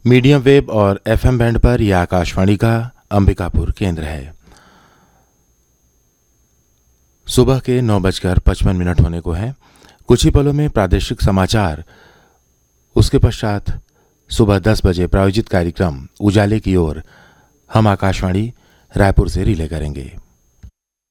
Medium wave और FM band पर यह आकाशवाणी का अंबिकापुर केंद्र है। सुबह के 9:55 होने को है। कुछ ही पलों में प्रादेशिक समाचार, उसके पश्चात सुबह 10 बजे प्रायोजित कार्यक्रम उजाले की ओर हम आकाशवाणी रायपुर से रिले करेंगे।